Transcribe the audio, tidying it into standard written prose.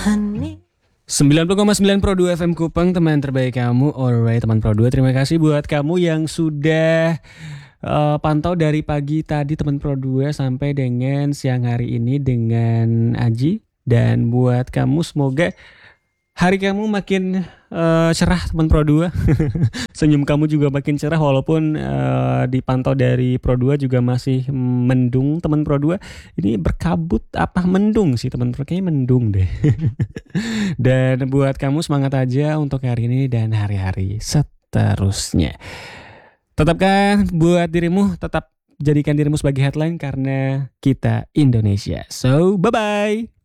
honey. 90,9 Pro 2 FM Kupang, teman terbaik kamu. Alright teman Pro 2, terima kasih buat kamu yang sudah pantau dari pagi tadi teman Pro 2 sampai dengan siang hari ini dengan Aji. Dan buat kamu semoga hari kamu makin cerah teman Pro 2. Senyum kamu juga makin cerah walaupun dipantau dari Pro 2 juga masih mendung teman Pro 2. Ini berkabut apa mendung sih teman Pro, kayaknya mendung deh. Dan buat kamu semangat aja untuk hari ini dan hari-hari seterusnya. Tetapkan buat dirimu, tetap jadikan dirimu sebagai headline karena kita Indonesia. So, bye-bye.